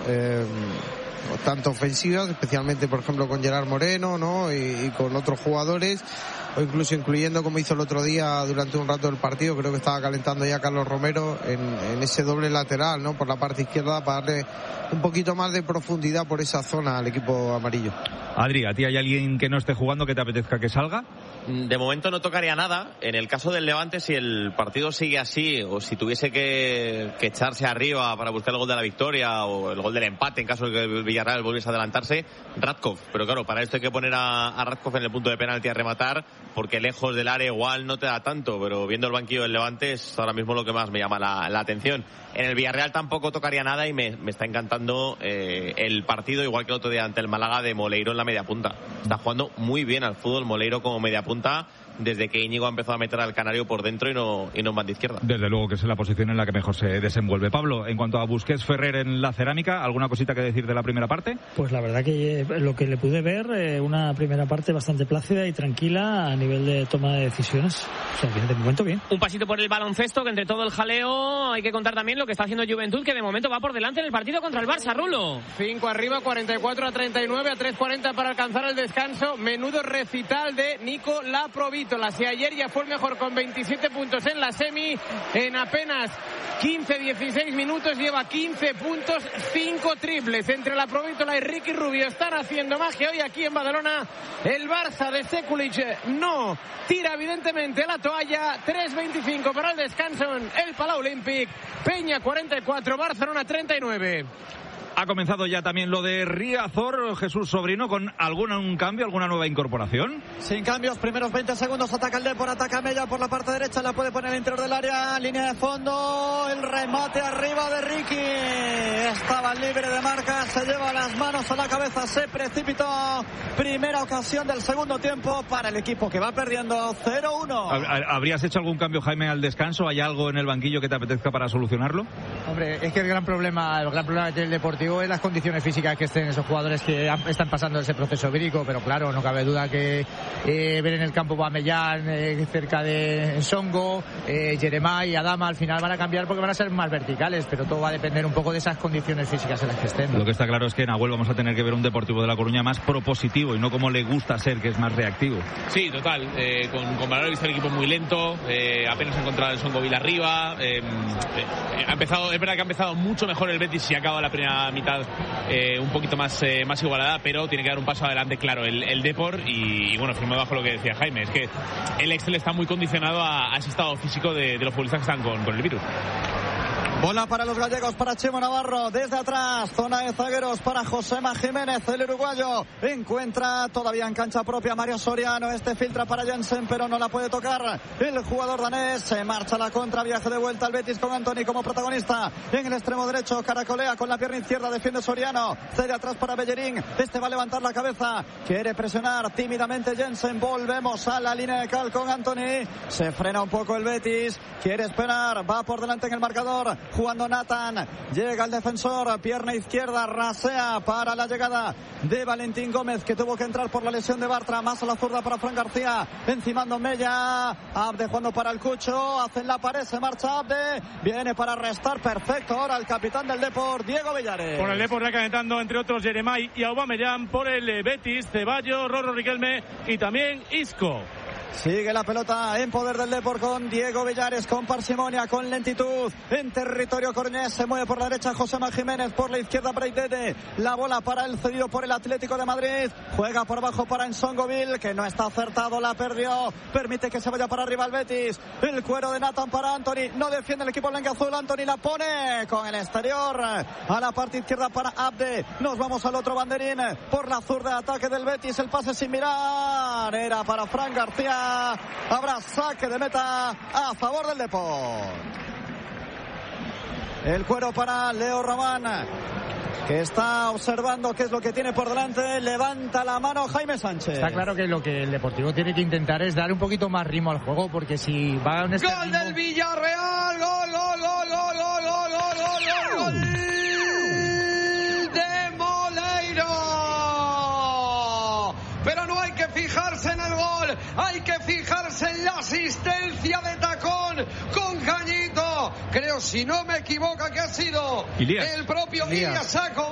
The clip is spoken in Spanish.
tanto ofensivas, especialmente por ejemplo con Gerard Moreno, ¿no? y con otros jugadores, o incluso incluyendo, como hizo el otro día durante un rato del partido, creo que estaba calentando ya Carlos Romero en ese doble lateral, ¿no? Por la parte izquierda, para darle un poquito más de profundidad por esa zona al equipo amarillo. Adri, ¿a ti hay alguien que no esté jugando que te apetezca que salga? De momento no tocaría nada. En el caso del Levante, si el partido sigue así, o si tuviese que echarse arriba para buscar el gol de la victoria o el gol del empate en caso de que el Villarreal volviese a adelantarse, Radkov. Pero claro, para esto hay que poner a Radkov en el punto de penalti a rematar, porque lejos del área igual no te da tanto, pero viendo el banquillo del Levante es ahora mismo lo que más me llama la atención. En el Villarreal tampoco tocaría nada y me está encantando el partido, igual que el otro día ante el Málaga, de Moleiro en la media punta. Está jugando muy bien al fútbol Moleiro como media punta desde que Íñigo ha empezado a meter al canario por dentro y no en banda izquierda. Desde luego que es la posición en la que mejor se desenvuelve. Pablo, en cuanto a Busquets, Ferrer en la cerámica, ¿alguna cosita que decir de la primera parte? Pues la verdad que lo que le pude ver, una primera parte bastante plácida y tranquila a nivel de toma de decisiones. O sea, de momento bien. Un pasito por el baloncesto, que entre todo el jaleo hay que contar también lo que está haciendo Juventud, que de momento va por delante en el partido contra el Barça, Rulo. 5 arriba, 44-39, a 3:40 para alcanzar el descanso. Menudo recital de Nico Laprovitola. Si ayer ya fue el mejor con 27 puntos en la semi, en apenas 15-16 minutos lleva 15 puntos, 5 triples. Entre Laprovitola y Ricky Rubio están haciendo magia hoy aquí en Badalona. El Barça de Sekulic no tira evidentemente la toalla. 3:25 para el descanso en el Palau Olímpic. Peña 44, Barcelona 39. Ha comenzado ya también lo de Riazor, Jesús Sobrino, con algún cambio, alguna nueva incorporación. Sin cambios, primeros 20 segundos, ataca el Depor, ataca Mella por la parte derecha, la puede poner al interior del área, línea de fondo, el remate arriba de Ricky, estaba libre de marca, se lleva las manos a la cabeza, se precipitó, primera ocasión del segundo tiempo para el equipo que va perdiendo 0-1. ¿Habrías hecho algún cambio, Jaime, al descanso? ¿Hay algo en el banquillo que te apetezca para solucionarlo? Hombre, es que el gran problema que tiene el Deportivo es las condiciones físicas que estén esos jugadores que están pasando ese proceso vírico, pero claro, no cabe duda que ver en el campo Bamellán, cerca de Songo, Jeremá y Adama al final van a cambiar porque van a ser más verticales, pero todo va a depender un poco de esas condiciones físicas en las que estén. Lo que está claro es que en Nahuel vamos a tener que ver un Deportivo de La Coruña más propositivo y no como le gusta ser, que es más reactivo. Sí, total, con valor vista el equipo muy lento, apenas ha encontrado el Songo Vil arriba, es verdad que ha empezado mucho mejor el Betis y ha acabado la primera mitad un poquito más igualada, pero tiene que dar un paso adelante, claro, el Depor y bueno, firmo bajo lo que decía Jaime, es que el Excel está muy condicionado a ese estado físico de los futbolistas que están con el virus. Bola para los gallegos, para Chemo Navarro, desde atrás, zona de zagueros para Josema Jiménez, el uruguayo, encuentra todavía en cancha propia Mario Soriano, filtra para Jensen, pero no la puede tocar, el jugador danés, se marcha a la contra, viaje de vuelta al Betis con Antony como protagonista, en el extremo derecho, caracolea con la pierna izquierda, defiende Soriano, cede atrás para Bellerín, va a levantar la cabeza, quiere presionar tímidamente Jensen, volvemos a la línea de cal con Antony, se frena un poco el Betis, quiere esperar, va por delante en el marcador, jugando Nathan, llega el defensor, pierna izquierda, rasea para la llegada de Valentín Gómez, que tuvo que entrar por la lesión de Bartra, más a la zurda para Fran García, encimando Mella, Abde jugando para el Cucho, hacen la pared, se marcha Abde, viene para restar, perfecto ahora el capitán del Depor, Diego Villares. Por el Depor recalentando entre otros Jeremai y Aubameyang, por el Betis, Ceballos, Rorro Riquelme y también Isco. Sigue la pelota en poder del Depor con Diego Villares, con parsimonia, con lentitud, en territorio coruñés, se mueve por la derecha Josema Jiménez, por la izquierda Breitete, la bola para el cedido por el Atlético de Madrid, juega por abajo para Ensongoville, que no está acertado, la perdió, permite que se vaya para arriba el Betis, el cuero de Nathan para Antony, no defiende el equipo blanquiazul, Antony la pone con el exterior, a la parte izquierda para Abde, nos vamos al otro banderín, por la zurda de ataque del Betis, el pase sin mirar, era para Fran García, habrá saque de meta a favor del Depor. El cuero para Leo Román, que está observando qué es lo que tiene por delante, levanta la mano Jaime Sánchez. Está claro que lo que el Deportivo tiene que intentar es dar un poquito más ritmo al juego, porque si va a un ¡Gol ritmo... del Villarreal! ¡Gol de Moleiro! Pero no hay que fijarse en el gol, hay que fijarse en la asistencia de tacón con Cañito. Creo, si no me equivoco, que ha sido el propio Ilias Saco.